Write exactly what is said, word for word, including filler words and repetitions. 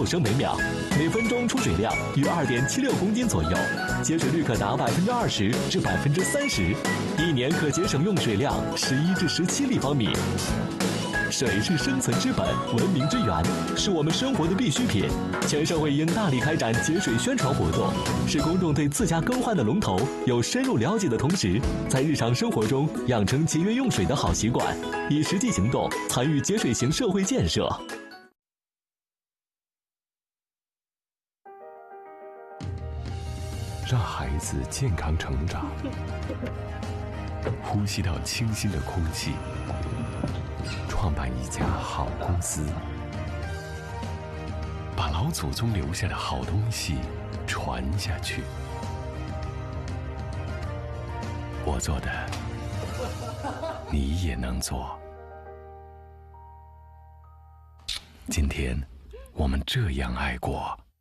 六升每秒，每分钟出水量约二点七六公斤左右，节水率可达百分之二十至百分之三十，一年可节省用水量十一至十七立方米。水是生存之本，文明之源，是我们生活的必需品。全社会应大力开展节水宣传活动，使公众对自家更换的龙头有深入了解的同时，在日常生活中养成节约用水的好习惯，以实际行动参与节水型社会建设。 让孩子健康成长，呼吸到清新的空气。创办一家好公司，把老祖宗留下的好东西传下去。我做的，你也能做。今天，我们这样爱过。